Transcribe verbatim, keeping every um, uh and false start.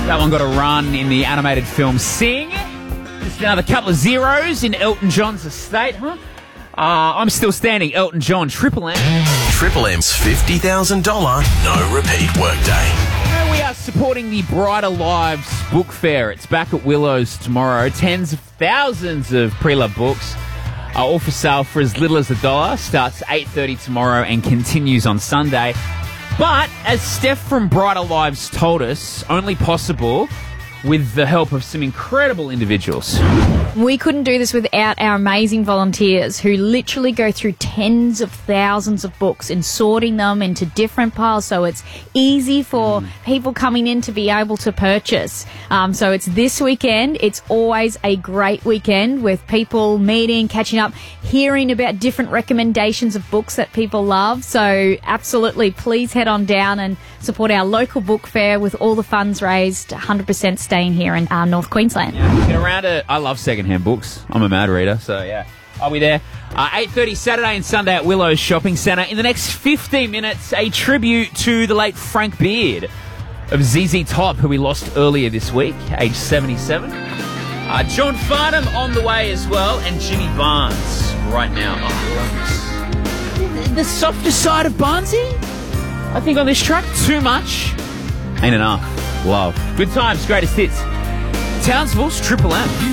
That one got a run in the animated film Sing. Just another couple of zeros in Elton John's estate, huh? Uh, I'm still standing. Elton John, Triple M. Triple M's fifty thousand dollars no repeat workday. You know, we are supporting the Brighter Lives book fair. It's back at Willows tomorrow. Tens of thousands of pre-loved books are all for sale for as little as a dollar. Starts eight thirty tomorrow and continues on Sunday. But, as Steph from Brighter Lives told us, only possible with the help of some incredible individuals. We couldn't do this without our amazing volunteers who literally go through tens of thousands of books and sorting them into different piles so it's easy for mm. people coming in to be able to purchase. Um, so it's this weekend. It's always a great weekend with people meeting, catching up, hearing about different recommendations of books that people love. So absolutely, please head on down and support our local book fair with all the funds raised, one hundred percent staying here in uh, North Queensland. Yeah, get around it. I love secondhand books. I'm a mad reader, so yeah. I'll be there. Uh, eight thirty Saturday and Sunday at Willows Shopping Centre. In the next fifteen minutes, a tribute to the late Frank Beard of Z Z Top, who we lost earlier this week, age seventy-seven. Uh, John Farnham on the way as well, and Jimmy Barnes right now. Oh, I love this. The softer side of Barnesy, I think, on this track. Too much ain't enough. Love. Good times, greatest hits. Townsville's Triple M.